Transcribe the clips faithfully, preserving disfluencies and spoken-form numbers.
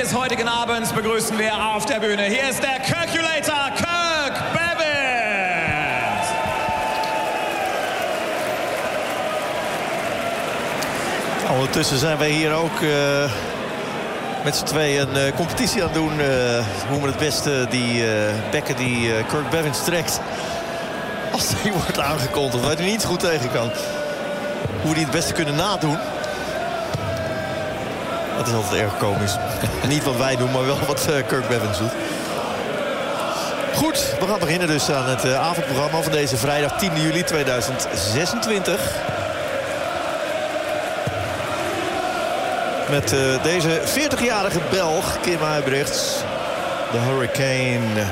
des heutigen Abends begrüßen wir auf der Bühne. Hier ist der Calculator Kirk Bevins. Nou, ondertussen zijn wij hier ook uh, met z'n tweeën een uh, competitie aan het doen. Uh, hoe we het beste die uh, bekken die uh, Kirk Bevins trekt. Als die wordt aangekondigd, waar hij niet goed tegen kan. Hoe die het beste kunnen nadoen. Dat is altijd erg komisch. Niet wat wij doen, maar wel wat uh, Kirk Bevins doet. Goed, we gaan beginnen dus aan het uh, avondprogramma van deze vrijdag tiende juli tweeduizend zesentwintig. Met uh, deze veertigjarige Belg, Kim Huybrechts. De Hurricane.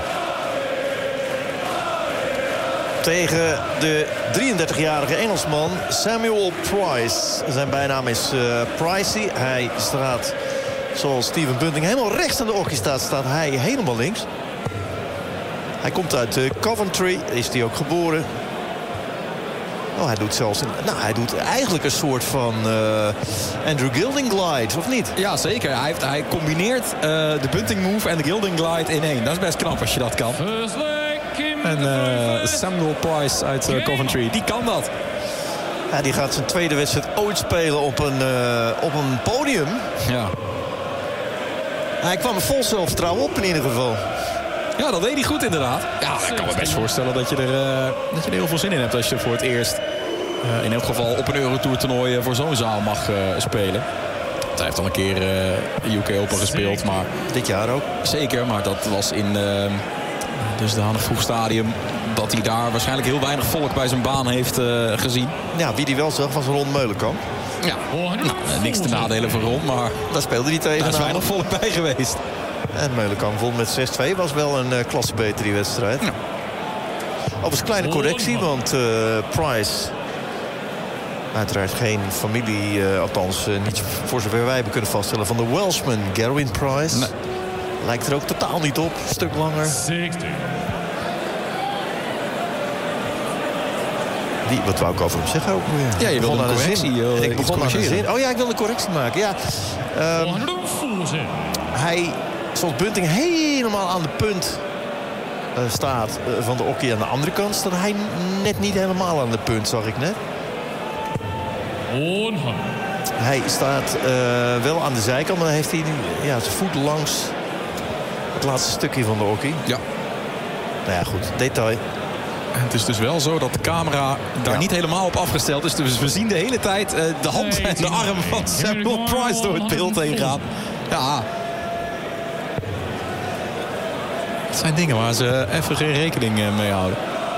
Tegen de drieëndertigjarige Engelsman Samuel Price. Zijn bijnaam is uh, Pricey. Hij staat, zoals Steven Bunting helemaal rechts aan de okkie staat, staat hij helemaal links. Hij komt uit uh, Coventry, is hij ook geboren. Oh, hij doet zelfs een, nou, hij doet eigenlijk een soort van uh, Andrew Gilding glide, of niet? Ja, zeker. Hij, heeft, hij combineert uh, de Bunting move en de Gilding glide in één. Dat is best knap als je dat kan. En uh, Samuel Price uit uh, Coventry, die kan dat. Ja, die gaat zijn tweede wedstrijd ooit spelen op een, uh, op een podium. Ja. Hij kwam er vol zelfvertrouwen op in ieder geval. Ja, dat deed hij goed inderdaad. Ja, ik kan me best voorstellen dat je er, uh, dat je er heel veel zin in hebt als je voor het eerst uh, in elk geval op een Eurotour toernooi voor zo'n zaal mag uh, spelen. Hij heeft al een keer uh, U K Open gespeeld, maar dit jaar ook. Zeker, maar dat was in uh, dus een vroeg stadium dat hij daar waarschijnlijk heel weinig volk bij zijn baan heeft uh, gezien. Ja, wie die wel zag was Ron Meulenkamp. Ja, nou, niks te nadelen voor Ron, maar daar speelde hij tegen. Daar is weinig volk bij geweest. En Meulenkamp won met zes twee. Was wel een uh, klasse beter die wedstrijd. Ja. Overigens kleine correctie, want uh, Price... uiteraard geen familie, uh, althans uh, niet voor zover wij hebben kunnen vaststellen... van de Welshman Gerwyn Price. Nee. Lijkt er ook totaal niet op. Een stuk langer. Die, wat wou ik over hem zeggen ook weer? Ja, je wilde een correctie. Uh, ik begon aan de zin. Oh ja, ik wil een correctie maken. Ja. Um, hij, zoals Bunting helemaal aan de punt uh, staat uh, van de okkie aan de andere kant... staat hij net niet helemaal aan de punt, zag ik net. Hij staat uh, wel aan de zijkant, maar dan heeft hij ja, zijn voet langs het laatste stukje van de okkie. Ja. Nou ja, goed. Detail. Het is dus wel zo dat de camera daar ja. niet helemaal op afgesteld is. Dus we zien de hele tijd uh, de hand en de arm van Samuel Price door het beeld heen gaan. Ja. Het zijn dingen waar ze even geen rekening mee houden.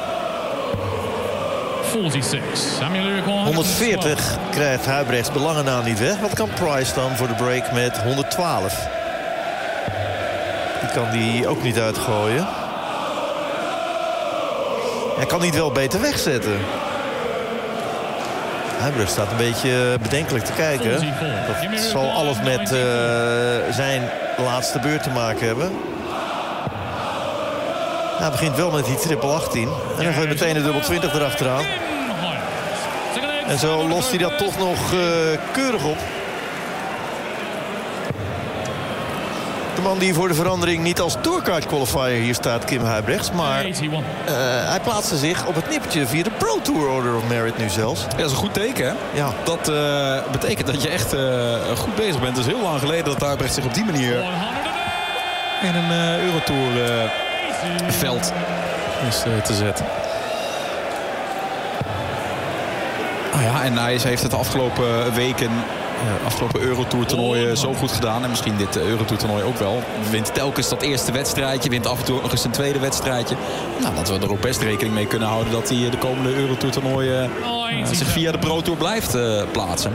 honderdveertig krijgt Huybrechts belangen na niet weg. Wat kan Price dan voor de break met honderdtwaalf? Die kan die ook niet uitgooien. Hij kan niet wel beter wegzetten. Huybrechts staat een beetje bedenkelijk te kijken. Dat zal alles met uh, zijn laatste beurt te maken hebben. Hij begint wel met die triple achttien. En dan gaat meteen de dubbel twintig erachteraan. En zo lost hij dat toch nog uh, keurig op. De man die voor de verandering niet als tourcard qualifier hier staat, Kim Huybrechts. Maar uh, hij plaatste zich op het nippertje via de Pro Tour Order of Merit nu zelfs. Ja, dat is een goed teken, hè? Ja. Dat uh, betekent dat je echt uh, goed bezig bent. Het is heel lang geleden dat Huybrechts zich op die manier in een uh, Eurotour uh, veld is uh, te zetten. Ah ja, en hij heeft het de afgelopen weken, uh, afgelopen Eurotour toernooien zo goed gedaan. En misschien dit uh, Eurotour toernooi ook wel. Wint telkens dat eerste wedstrijdje, wint af en toe nog eens een tweede wedstrijdje. Nou, dat we er ook best rekening mee kunnen houden dat hij de komende Eurotour toernooien uh, zich via de Pro Tour blijft uh, plaatsen.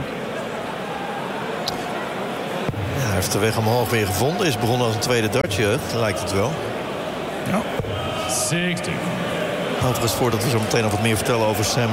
Ja, hij heeft de weg omhoog weer gevonden. Is begonnen als een tweede Dutch, lijkt het wel. Ja. Overigens, voordat we zo meteen nog wat meer vertellen over Sam